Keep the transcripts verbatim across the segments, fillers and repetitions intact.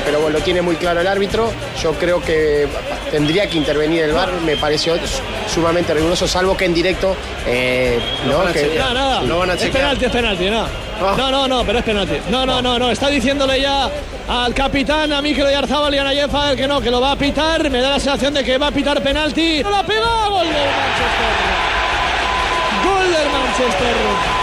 pero bueno, lo tiene muy claro el árbitro. Yo creo que tendría que intervenir el V A R, me pareció sumamente riguroso, salvo que en directo eh, no, no, que, no, no, no van a chequear. Es penalti, es penalti, no. Oh. No, no, no, pero es penalti. No, no, no, no, está diciéndole ya al capitán, a Mikel Oyarzabal y a Nayefa que no, que lo va a pitar. Me da la sensación de que va a pitar penalti. ¡No la pega! ¡Gol del Manchester! ¡Gol del Manchester!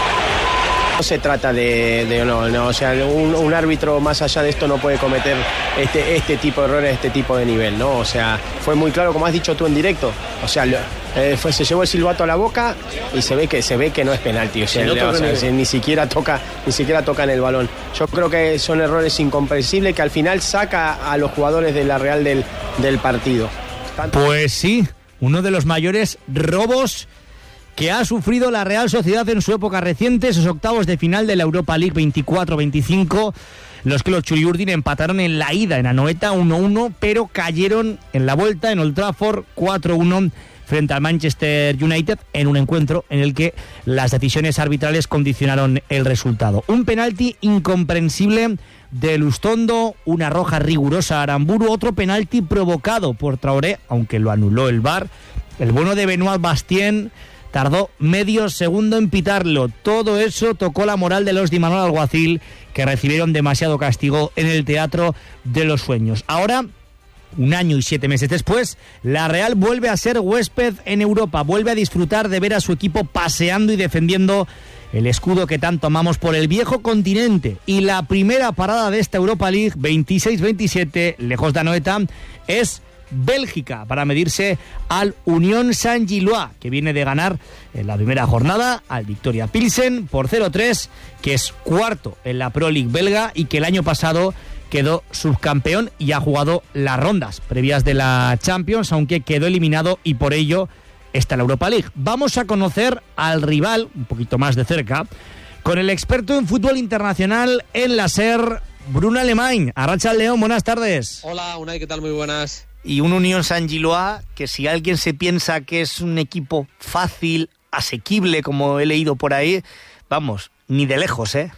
No se trata de, de no, no, o sea, un, un árbitro más allá de esto no puede cometer este, este tipo de errores, este tipo de nivel, ¿no? O sea, fue muy claro, como has dicho tú en directo, o sea, lo, eh, fue, se llevó el silbato a la boca y se ve que se ve que no es penalti, o sea, sí, no o sea si, ni siquiera toca, ni siquiera toca en el balón. Yo creo que son errores incomprensibles que al final saca a los jugadores de la Real del, del partido. Tanto... Pues sí, uno de los mayores robos que ha sufrido la Real Sociedad en su época reciente, esos octavos de final de la Europa League veinticuatro veinticinco, los que los Churiurdin empataron en la ida en Anoeta uno uno, pero cayeron en la vuelta en Old Trafford cuatro uno frente al Manchester United en un encuentro en el que las decisiones arbitrales condicionaron el resultado. Un penalti incomprensible de Lustondo, una roja rigurosa a Aramburu, otro penalti provocado por Traoré, aunque lo anuló el V A R. El bueno de Benoit Bastien tardó medio segundo en pitarlo. Todo eso tocó la moral de los de Imanol Alguacil, que recibieron demasiado castigo en el Teatro de los Sueños. Ahora, un año y siete meses después, la Real vuelve a ser huésped en Europa, vuelve a disfrutar de ver a su equipo paseando y defendiendo el escudo que tanto amamos por el viejo continente. Y la primera parada de esta Europa League veintiséis veintisiete, lejos de Anoeta, es Bélgica, para medirse al Unión Saint-Gilloise, que viene de ganar en la primera jornada al Victoria Pilsen por cero tres, que es cuarto en la Pro League belga y que el año pasado quedó subcampeón y ha jugado las rondas previas de la Champions, aunque quedó eliminado y por ello está en la Europa League. Vamos a conocer al rival un poquito más de cerca con el experto en fútbol internacional en la SER, Bruno Alemany. Arratsalde León, buenas tardes. Hola, Unai, ¿qué tal? Muy buenas. Y un Unión Saint-Gilloise que, si alguien se piensa que es un equipo fácil, asequible, como he leído por ahí, vamos, ni de lejos, ¿eh?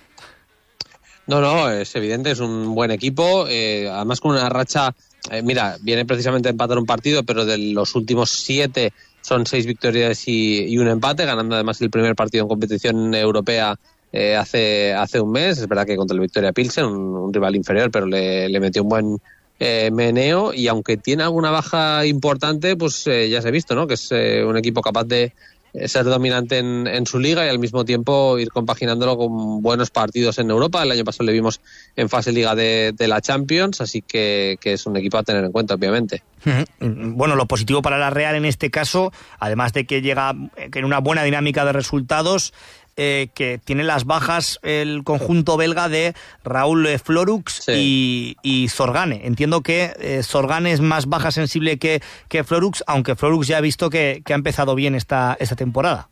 No, no, es evidente, es un buen equipo, eh, además con una racha, eh, mira, viene precisamente a empatar un partido, pero de los últimos siete son seis victorias y, y un empate, ganando además el primer partido en competición europea eh, hace, hace un mes. Es verdad que contra el Victoria Pilsen, un, un rival inferior, pero le, le metió un buen Eh, meneo, y aunque tiene alguna baja importante, pues eh, ya se ha visto, ¿no? Que es eh, un equipo capaz de eh, ser dominante en, en su liga y al mismo tiempo ir compaginándolo con buenos partidos en Europa. El año pasado le vimos en fase liga de, de la Champions, así que, que es un equipo a tener en cuenta, obviamente. Bueno, lo positivo para la Real en este caso, además de que llega en una buena dinámica de resultados, Eh, que tiene las bajas el conjunto belga de Raúl Florux sí. y, y Zorgane. Entiendo que eh, Zorgane es más baja sensible que, que Florux, aunque Florux ya ha visto que, que ha empezado bien esta, esta temporada.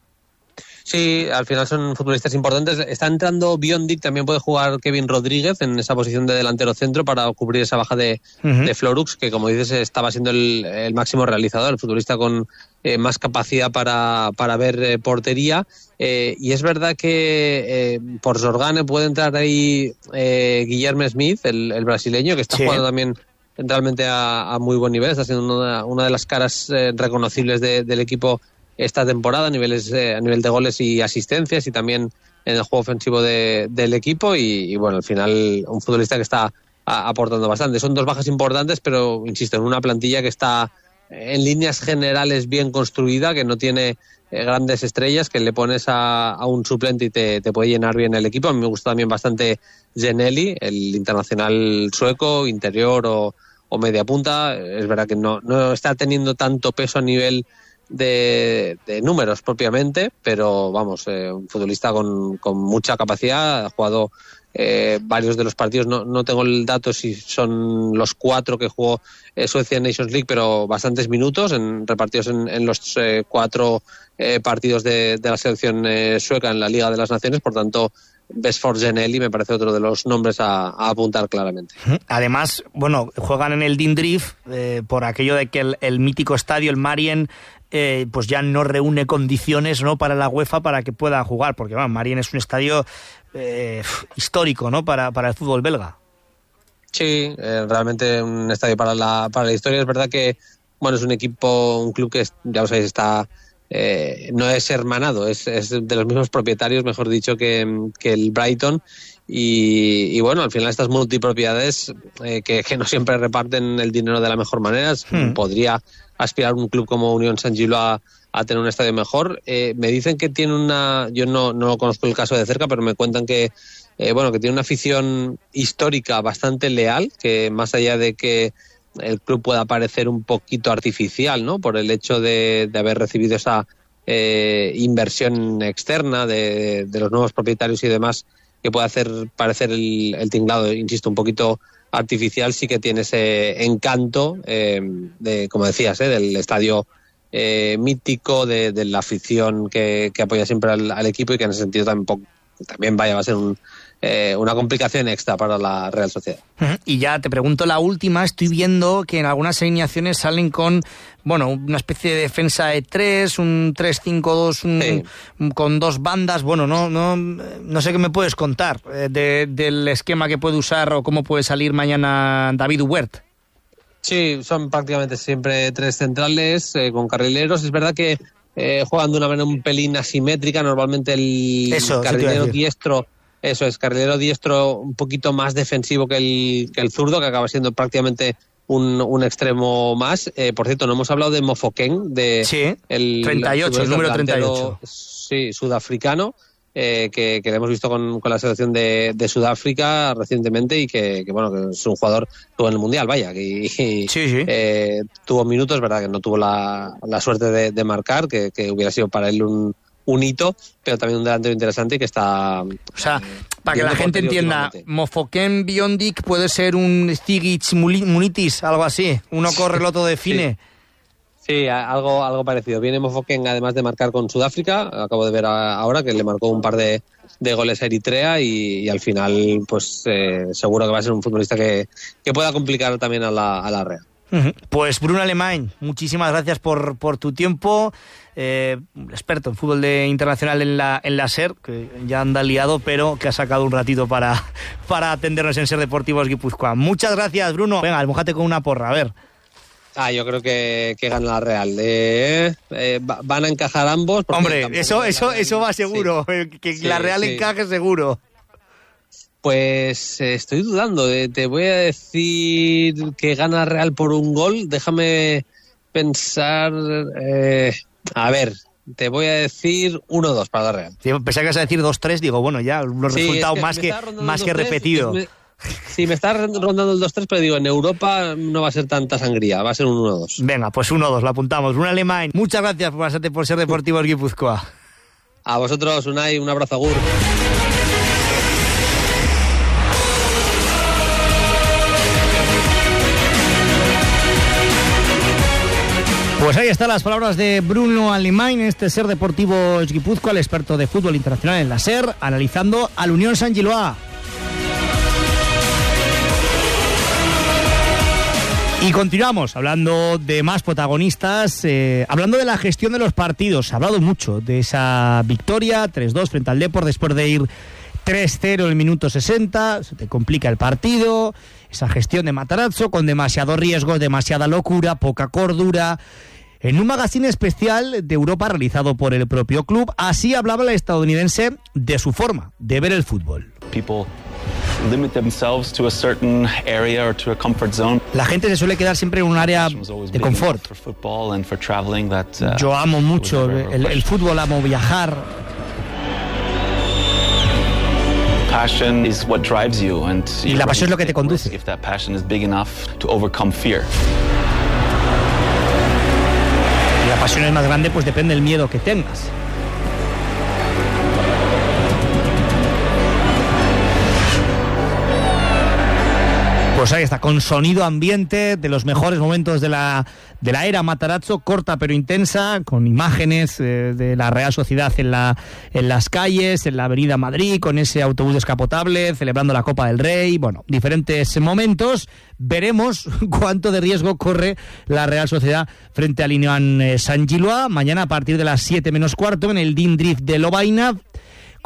Sí, al final son futbolistas importantes. Está entrando Biondic, también puede jugar Kevin Rodríguez en esa posición de delantero centro para cubrir esa baja de, uh-huh. de Florux, que como dices estaba siendo el, el máximo realizador, el futbolista con eh, más capacidad para, para ver eh, portería. Eh, y es verdad que eh, por Zorgane puede entrar ahí eh, Guilherme Smith, el, el brasileño, que está sí. jugando también realmente a, a muy buen nivel, está siendo una, una de las caras eh, reconocibles de, del equipo esta temporada a niveles eh, a nivel de goles y asistencias, y también en el juego ofensivo de, del equipo, y, y bueno, al final un futbolista que está a, aportando bastante. Son dos bajas importantes, pero insisto, en una plantilla que está en líneas generales bien construida, que no tiene eh, grandes estrellas, que le pones a, a un suplente y te, te puede llenar bien el equipo. A mí me gusta también bastante Genelli, el internacional sueco, interior o, o media punta. Es verdad que no, no está teniendo tanto peso a nivel De, de números propiamente, pero vamos, eh, un futbolista con, con mucha capacidad. Ha jugado eh, varios de los partidos, no, no tengo el dato si son los cuatro que jugó eh, Suecia en Nations League, pero bastantes minutos en, repartidos en, en los eh, cuatro eh, partidos de, de la selección eh, sueca en la Liga de las Naciones. Por tanto, Besford Genelli me parece otro de los nombres a, a apuntar claramente. Además, bueno, juegan en el Dindrif eh, por aquello de que el, el mítico estadio, el Marien, eh, pues ya no reúne condiciones, ¿no?, para la UEFA para que pueda jugar, porque bueno, Marien es un estadio eh, histórico, ¿no?, para, para el fútbol belga. Sí, eh, realmente un estadio para la, para la historia. Es verdad que, bueno, es un equipo, un club que, ya lo sabéis, está... Eh, no es hermanado, es, es de los mismos propietarios, mejor dicho, que, que el Brighton. Y, y bueno, al final estas multipropiedades eh, que, que no siempre reparten el dinero de la mejor manera. Hmm. Podría aspirar un club como Unión Saint-Gilloise a, a tener un estadio mejor. Eh, me dicen que tiene una... Yo no, no conozco el caso de cerca, pero me cuentan que eh, bueno, que tiene una afición histórica bastante leal, que más allá de que el club pueda parecer un poquito artificial, ¿no? Por el hecho de, de haber recibido esa eh, inversión externa de, de los nuevos propietarios y demás, que puede hacer parecer el, el tinglado, insisto, un poquito artificial, sí que tiene ese encanto, eh, de, como decías, eh, del estadio eh, mítico, de, de la afición que, que apoya siempre al, al equipo, y que en ese sentido también, también vaya, va a ser un... Eh, una complicación extra para la Real Sociedad. Y ya te pregunto la última. Estoy viendo que en algunas alineaciones salen con, bueno, una especie de defensa de tres, un tres cinco dos, un, sí. con dos bandas. Bueno, no no no sé qué me puedes contar eh, de, del esquema que puede usar o cómo puede salir mañana David Huert. Sí, son prácticamente siempre tres centrales eh, con carrileros. Es verdad que eh, juegan de una manera un pelín asimétrica. Normalmente el Eso, carrilero diestro... Eso es, carrilero diestro un poquito más defensivo que el, que el zurdo, que acaba siendo prácticamente un, un extremo más. Eh, por cierto, no hemos hablado de Mofokeng, de sí, el treinta y ocho, el número treinta y ocho. Sí, sudafricano, eh, que, que lo hemos visto con, con la selección de, de Sudáfrica recientemente, y que, que bueno, que es un jugador que estuvo en el Mundial, vaya, que y, sí, sí. Eh, tuvo minutos, verdad que no tuvo la, la suerte de, de marcar, que, que hubiera sido para él un un hito, pero también un delantero interesante y que está... O sea, para que la gente entienda, Mofokeng Biondic puede ser un Stigic Munitis, algo así, uno corre, el otro define. Sí, sí, algo, algo parecido. Viene Mofokeng además de marcar con Sudáfrica, acabo de ver ahora que le marcó un par de, de goles a Eritrea, y, y al final pues eh, seguro que va a ser un futbolista que, que pueda complicar también a la, a la Real. Pues Bruno Alemany, muchísimas gracias por, por tu tiempo, eh, experto en fútbol de internacional en la en la SER, que ya anda liado, pero que ha sacado un ratito para, para atendernos en SER Deportivos Guipúzcoa. Muchas gracias, Bruno. Venga, almojate con una porra, a ver. Ah, yo creo que, que gana la Real. Eh, eh, van a encajar ambos. Hombre, eso eso eso va seguro, sí. que sí, la Real sí. encaje seguro. Pues eh, estoy dudando. Eh, te voy a decir que gana Real por un gol. Déjame pensar. Eh, a ver, te voy a decir uno dos para la Real. Sí, pensé que ibas a decir dos tres. Digo, bueno, ya, los sí, resultados es que más que, más que repetido. Me, sí, me está rondando el dos tres, pero digo, en Europa no va a ser tanta sangría. Va a ser un uno dos. Venga, pues uno dos, lo apuntamos. Un Alemany. Muchas gracias por pasarte por SER Deportivos Guipúzcoa. A vosotros, Unai, un abrazo, agur. Pues ahí están las palabras de Bruno Alemany en este SER Deportivos Guipúzcoa, el experto de fútbol internacional en la SER, analizando al Unión Saint-Gilloise. Y continuamos hablando de más protagonistas, eh, hablando de la gestión de los partidos. Se ha hablado mucho de esa victoria tres dos frente al Depor después de ir tres cero en el minuto sesenta, se te complica el partido, esa gestión de Matarazzo con demasiado riesgo, demasiada locura, poca cordura. En un magazine especial de Europa realizado por el propio club, así hablaba el estadounidense de su forma de ver el fútbol. Limit themselves to a certain area or to a comfort zone. La gente se suele quedar siempre en un área de confort. Yo amo mucho el, el fútbol, amo viajar. Passion is what drives you, and y la pasión es lo que te conduce. If that passion is big enough to overcome fear. Y la pasión es más grande, pues depende del miedo que tengas. Pues ahí está, con sonido ambiente de los mejores momentos de la, de la era Matarazzo, corta pero intensa, con imágenes eh, de la Real Sociedad en, la, en las calles, en la avenida Madrid, con ese autobús descapotable, celebrando la Copa del Rey, bueno, diferentes momentos. Veremos cuánto de riesgo corre la Real Sociedad frente al Unión Saint-Gilloise, mañana a partir de las siete menos cuarto en el Dean Drift de Lovaina,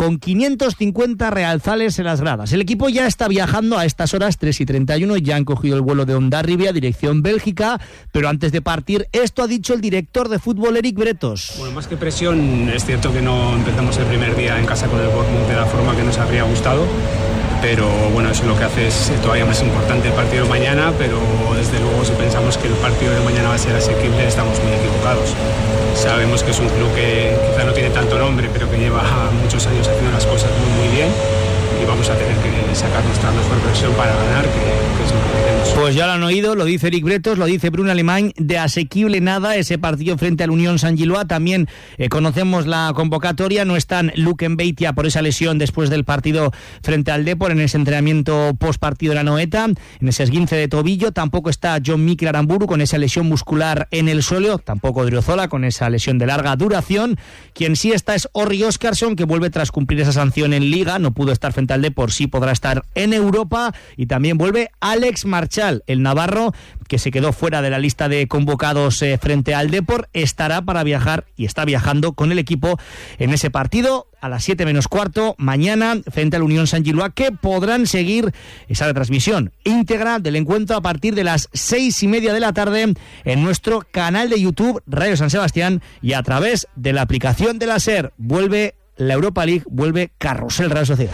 con quinientos cincuenta realzales en las gradas. El equipo ya está viajando a estas horas, tres y treinta y uno, ya han cogido el vuelo de Hondarribia, dirección Bélgica, pero antes de partir, esto ha dicho el director de fútbol, Eric Bretos. Bueno, más que presión, es cierto que no empezamos el primer día en casa con el Bournemouth de la forma que nos habría gustado, pero bueno, eso lo que hace es todavía más importante el partido de mañana, pero desde luego si pensamos que el partido de mañana va a ser asequible, estamos muy equivocados. Sabemos que es un club que quizá no tiene tanto nombre, pero que lleva muchos años haciendo las cosas muy, muy bien, y vamos a tener que sacar nuestra mejor versión para ganar, que, que es lo que queremos. Pues ya lo han oído, lo dice Eric Bretos, lo dice Bruno Alemany, de asequible nada ese partido frente al Unión Saint-Gilloise. También eh, conocemos la convocatoria, no están Luke Mbeitia por esa lesión después del partido frente al Depor en ese entrenamiento post partido de la Noeta, en ese esguince de tobillo, tampoco está John Mikel Aramburu con esa lesión muscular en el suelo, tampoco Odriozola con esa lesión de larga duración. Quien sí está es Orri Oskarsson, que vuelve tras cumplir esa sanción en Liga, no pudo estar frente al Depor, sí podrá estar en Europa, y también vuelve Alex Marchal, el navarro, que se quedó fuera de la lista de convocados eh, frente al Depor, estará para viajar y está viajando con el equipo en ese partido a las siete menos cuarto mañana frente al Unión Saint-Gilloise, que podrán seguir esa retransmisión íntegra del encuentro a partir de las seis y media de la tarde en nuestro canal de YouTube Radio San Sebastián y a través de la aplicación de la SER. Vuelve la Europa League, vuelve Carrusel Real Sociedad.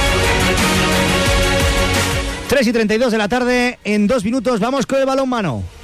tres y treinta y dos de la tarde, en dos minutos vamos con el balonmano.